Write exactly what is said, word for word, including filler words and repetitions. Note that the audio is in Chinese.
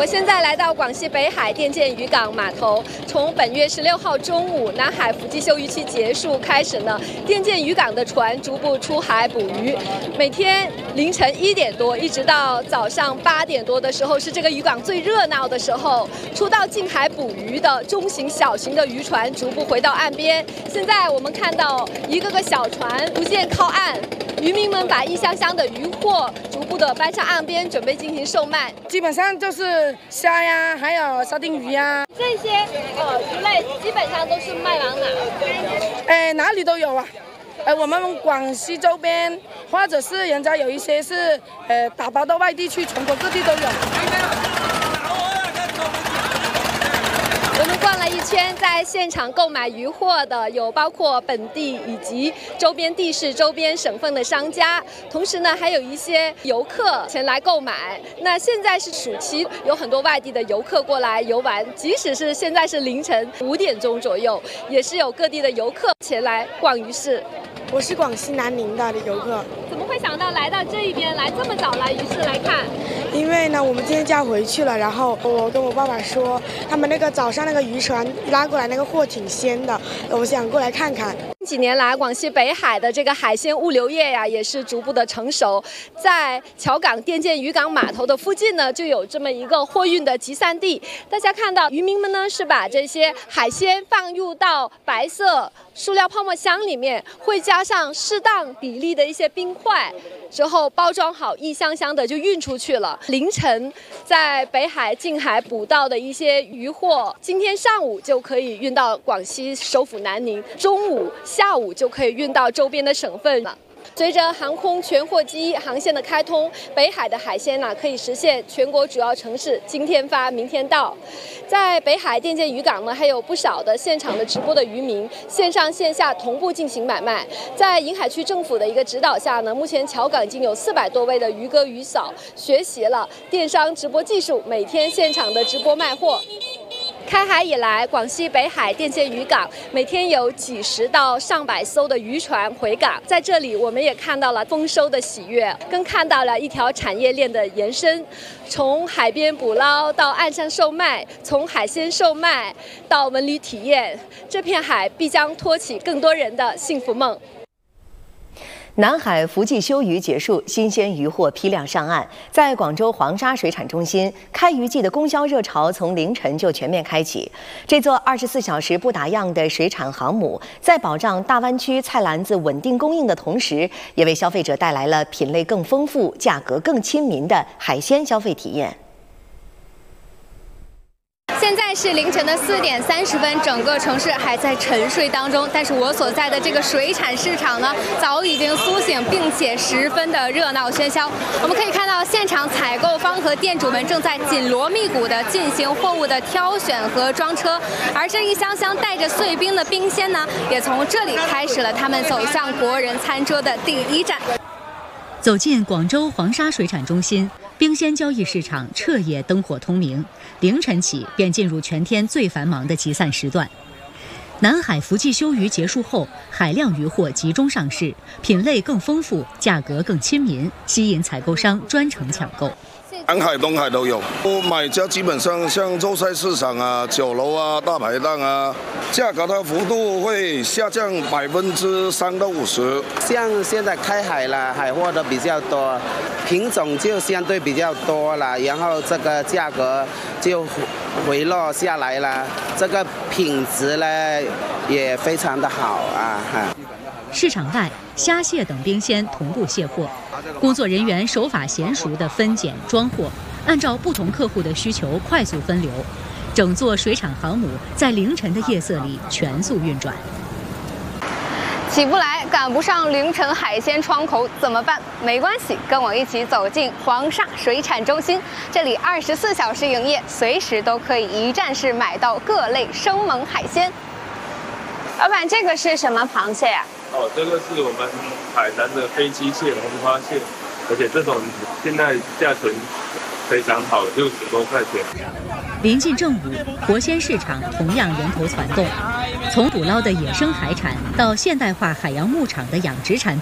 我现在来到广西北海电建渔港码头，从本月十六号中午南海伏季休渔期结束开始呢，电建渔港的船逐步出海捕鱼。每天凌晨一点多一直到早上八点多的时候，是这个渔港最热闹的时候。出到近海捕鱼的中型、小型的渔船逐步回到岸边。现在我们看到一个个小船逐渐靠岸。 渔民们把一箱箱的渔货逐步的搬上岸边，准备进行售卖。 基本上就是虾呀，还有沙丁鱼呀。 这些呃鱼类基本上都是卖往哪？ 哎，哪里都有啊。呃，我们广西周边，或者是人家有一些是呃打包到外地去，全国各地都有。 我们逛了一圈，在现场购买渔货的有包括本地以及周边地市、周边省份的商家，同时呢，还有一些游客前来购买。那现在是暑期，有很多外地的游客过来游玩，即使是现在是凌晨五点钟左右，也是有各地的游客前来逛鱼市。 我是广西南宁的游客， 怎么会想到来到这一边来这么早来鱼市来看？ 因为呢，我们今天就要回去了，然后我跟我爸爸说，他们那个早上那个渔船拉过来那个货挺鲜的，我想过来看看。 近几年来，广西北海的这个海鲜物流业呀，也是逐步的成熟。在桥港电建渔港码头的附近呢，就有这么一个货运的集散地。大家看到，渔民们呢是把这些海鲜放入到白色塑料泡沫箱里面，会加上适当比例的一些冰块。 之后包装好，一箱箱的就运出去了。凌晨在北海近海捕到的一些渔货，今天上午就可以运到广西首府南宁，中午、下午就可以运到周边的省份了。 随着航空全货机航线的开通，北海的海鲜呢、啊、可以实现全国主要城市今天发明天到。在北海电建渔港呢，还有不少的现场的直播的渔民，线上线下同步进行买卖。在银海区政府的一个指导下呢，目前桥港已经有四百多位的渔哥渔嫂学习了电商直播技术，每天现场的直播卖货。 开海以来，广西北海电建渔港每天有几十到上百艘的渔船回港，在这里我们也看到了丰收的喜悦，更看到了一条产业链的延伸，从海边捕捞到岸上售卖，从海鲜售卖到文旅体验，这片海必将托起更多人的幸福梦。 南海伏季休渔结束，新鲜渔获批量上岸。在广州黄沙水产中心，开渔季的供销热潮从凌晨就全面开启。这座二十四小时不打烊的水产航母，在保障大湾区菜篮子稳定供应的同时，也为消费者带来了品类更丰富、价格更亲民的海鲜消费体验。 现在是凌晨的四点三十分，整个城市还在沉睡当中。但是我所在的这个水产市场呢，早已经苏醒，并且十分的热闹喧嚣。我们可以看到，现场采购方和店主们正在紧锣密鼓地进行货物的挑选和装车，而这一箱箱带着碎冰的冰鲜呢，也从这里开始了他们走向国人餐桌的第一站。 走进广州黄沙水产中心。 冰鲜交易市场彻夜灯火通明，凌晨起便进入全天最繁忙的集散时段。南海伏季休渔结束后，海量渔货集中上市，品类更丰富，价格更亲民，吸引采购商专程抢购。 南海、东海都有，买家基本上像洲菜市场啊、酒楼啊、大排档啊，价格它幅度会下降百分之三到五十。 像现在开海了，海货都比较多，品种就相对比较多了，然后这个价格就回落下来了，这个品质呢也非常的好啊哈。 市场外，虾蟹等冰鲜同步卸货，工作人员手法娴熟地分拣装货，按照不同客户的需求快速分流。整座水产航母在凌晨的夜色里全速运转。 起不来，赶不上凌晨海鲜窗口怎么办？没关系，跟我一起走进黄沙水产中心，这里二十四小时营业，随时都可以一站式买到各类生猛海鲜。老板，这个是什么螃蟹呀、啊？ 哦，这个是我们海南的飞机蟹、红花蟹，而且这种现在价钱非常好，六十多块钱。 临近正午，活鲜市场同样人头攒动。从捕捞的野生海产到现代化海洋牧场的养殖产